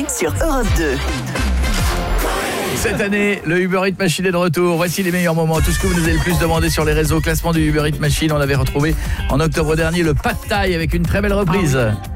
l'été sur Europe 2. Cette année, le Uber Eats Machine est de retour. Voici les meilleurs moments. Tout ce que vous nous avez le plus demandé sur les réseaux. Classement du Uber Eats Machine. On avait retrouvé en octobre dernier le Pad Thai avec une très belle reprise.